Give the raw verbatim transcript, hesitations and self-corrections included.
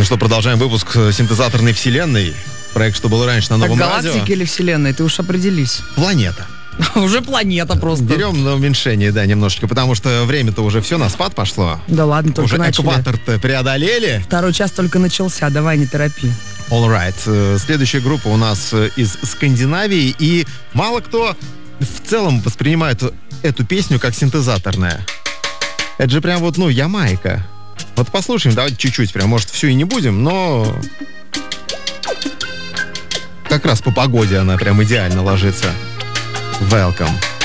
что, продолжаем выпуск синтезаторной вселенной. Проект, что был раньше на Новом так, радио. галактики или вселенной, ты уж определись. Планета. Уже планета просто. Берем на уменьшение, да, немножечко, потому что время-то уже все на спад пошло. Да ладно, только уже начали. Экватор-то преодолели. Второй час только начался, давай, не торопи. All right. Следующая группа у нас из Скандинавии, и мало кто в целом воспринимает эту песню как синтезаторная. Это же прям вот, ну, Ямайка. Вот послушаем, давайте чуть-чуть, прям, может, всю и не будем, но как раз по погоде она прям идеально ложится. Welcome.